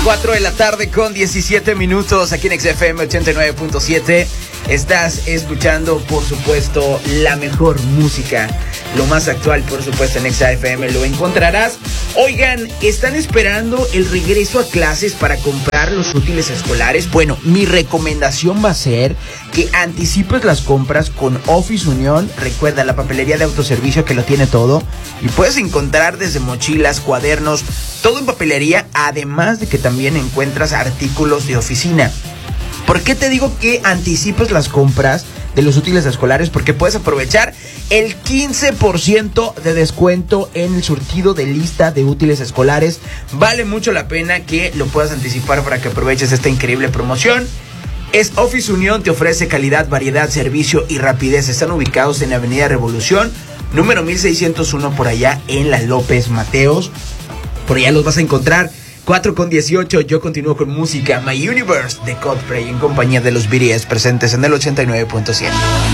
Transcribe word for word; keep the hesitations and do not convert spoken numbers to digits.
cuatro de la tarde con diecisiete minutos aquí en X F M ochenta y nueve punto siete. Estás escuchando, por supuesto, la mejor música, lo más actual, por supuesto, en X F M lo encontrarás. Oigan, ¿están esperando el regreso a clases para comprar los útiles escolares? Bueno, mi recomendación va a ser que anticipes las compras con Office Unión. Recuerda, la papelería de autoservicio que lo tiene todo. Y puedes encontrar desde mochilas, cuadernos, todo en papelería, además de que también encuentras artículos de oficina. ¿Por qué te digo que anticipes las compras de los útiles escolares? Porque puedes aprovechar el quince por ciento de descuento en el surtido de lista de útiles escolares. Vale mucho la pena que lo puedas anticipar para que aproveches esta increíble promoción. Es Office Unión, te ofrece calidad, variedad, servicio y rapidez. Están ubicados en Avenida Revolución, número mil seiscientos uno, por allá en la López Mateos. Por allá los vas a encontrar. cuatro con dieciocho, yo continúo con música. My Universe de Coldplay en compañía de los B T S, presentes en el ochenta y nueve punto siete.